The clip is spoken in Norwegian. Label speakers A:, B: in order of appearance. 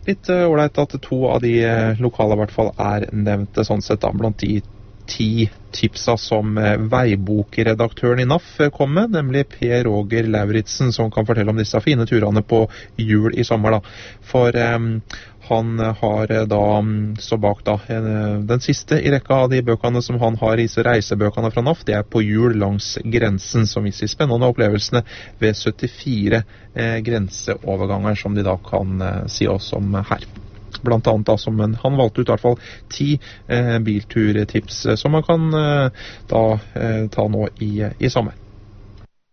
A: litt ålreit at to av de lokale i hvert fall nevnt sånn sett da, blant de 10 tipsa som veibokredaktøren i NAF kom med, nemlig Per Roger Lauritsen, som kan fortelle om disse fine turene på jul i sommer da. For han har da så bak da den siste i rekka av de bøkene som han har i disse reisebøkene fra NAF, det på jul langs grensen, som viser spennende opplevelsene ved 74 grenseoverganger som de da kan si oss om her. Blant annet da, han valgte ut i hvert fall 10 bilturtips som man kan ta nå i sommer.